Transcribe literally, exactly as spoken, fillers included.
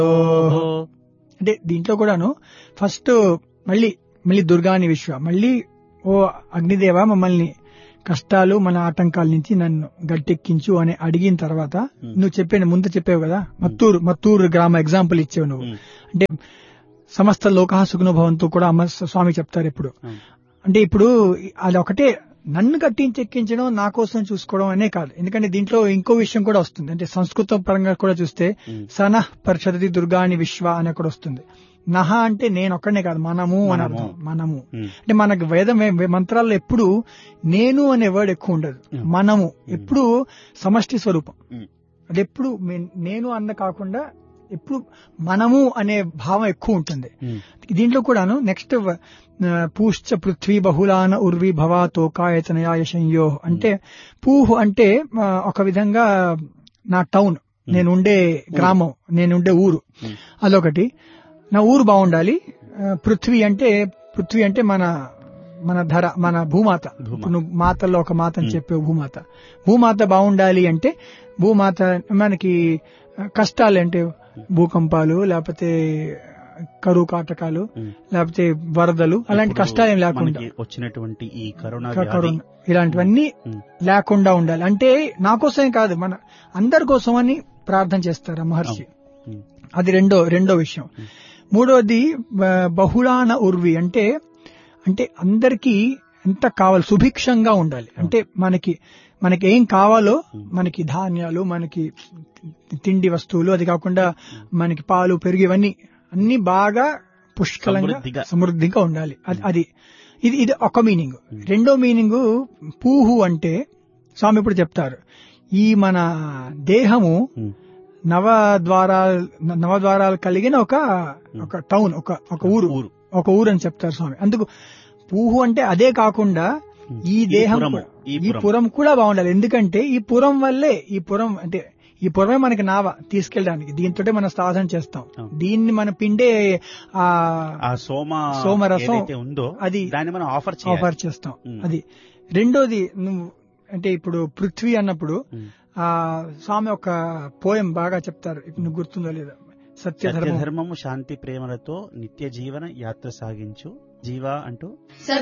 ఓహో. అంటే దీంట్లో కూడాను ఫస్ట్ మళ్ళీ మళ్ళీ దుర్గాని విశ్వ మళ్ళీ ఓ అగ్నిదేవ మమ్మల్ని కష్టాలు మన ఆటంకాల నుంచి నన్ను గట్టెక్కించు అని అడిగిన తర్వాత నువ్వు చెప్పాను ముందు చెప్పావు కదా మత్తూరు మత్తూరు గ్రామ ఎగ్జాంపుల్ ఇచ్చావు నువ్వు. అంటే సమస్త లోకః సుఖినో భవంతు కూడా అమ్మ స్వామి చెప్తారు ఎప్పుడు. అంటే ఇప్పుడు అది ఒకటే నన్ను కట్టించెక్కించడం నా కోసం చూసుకోవడం అనే కాదు, ఎందుకంటే దీంట్లో ఇంకో విషయం కూడా వస్తుంది. అంటే సంస్కృతం పరంగా కూడా చూస్తే సనః పరిషదతి దుర్గాని విశ్వ అని కూడా వస్తుంది. నహ అంటే నేను ఒక్కడనే కాదు, మనము అని అర్థం. మనము అంటే మనకు వేదం మంత్రాల్లో ఎప్పుడు నేను అనే వర్డ్ ఎక్కువ ఉండదు, మనము ఎప్పుడు సమష్టి స్వరూపం. అది ఎప్పుడు నేను అన్న కాకుండా ఎప్పుడు మనము అనే భావం ఎక్కువ ఉంటుంది. దీంట్లో కూడాను నెక్స్ట్ పూశ్చ పృథ్వీ బహుళాన ఉర్వి భవా తోకాయతనయాయ సంయో అంటే పూహ్ అంటే ఒక విధంగా నా టౌన్, నేనుండే గ్రామం, నేనుండే ఊరు, అదొకటి. నా ఊరు బాగుండాలి. పృథ్వీ అంటే పృథ్వీ అంటే మన మన ధర, మన భూమాత. నువ్వు మాతల్లో ఒక మాత అని చెప్పావు, భూమాత. భూమాత బాగుండాలి అంటే భూమాత మనకి కష్టాలు అంటే భూకంపాలు, లేకపోతే కరువు కాటకాలు, లేకపోతే వరదలు, అలాంటి కష్టాలు ఏం లేకుండా వచ్చినటువంటి ఈ కరోనా ఇలాంటివన్నీ లేకుండా ఉండాలి. అంటే నా కోసమే కాదు, మన అందరి కోసం అని ప్రార్థన చేస్తారు మహర్షి. అది రెండో రెండో విషయం. మూడోది బహుళాన ఉర్వి అంటే అంటే అందరికీ ఎంత కావాలి, సుభిక్షంగా ఉండాలి. అంటే మనకి మనకి ఏం కావాలో, మనకి ధాన్యాలు, మనకి తిండి వస్తువులు, అది కాకుండా మనకి పాలు పెరుగు ఇవన్నీ అన్ని బాగా పుష్కలంగా సమృద్ధిగా ఉండాలి. అది ఇది ఇది ఒక మీనింగ్. రెండో మీనింగ్ పూహు అంటే స్వామి ఇప్పుడు చెప్తారు, ఈ మన దేహము నవద్వారాలు నవద్వారాలు కలిగిన ఒక ఒక టౌన్, ఒక ఒక ఊరు ఒక ఊరు అని చెప్తారు స్వామి. అందుకు పూహు అంటే అదే కాకుండా ఈ దేహం, ఈ పురం కూడా బాగుండాలి. ఎందుకంటే ఈ పురం వల్లే, ఈ పురం అంటే ఈ పురమే మనకి నావ తీసుకెళ్ళడానికి, దీంతో మనం సాధన చేస్తాం. దీన్ని మనం పిండే ఆ సోమరసం ఉందో అది దాన్ని మనం ఆఫర్ ఆఫర్ చేస్తాం. అది రెండోది. నువ్వు అంటే ఇప్పుడు పృథ్వీ అన్నప్పుడు ఆ స్వామి ఒక పోయం బాగా చెప్తారు, ఇప్పుడు నువ్వు గుర్తుందో లేదా, సత్యధర్మము శాంతి ప్రేమలతో నిత్య జీవన యాత్ర సాగించు జీవా అంటూ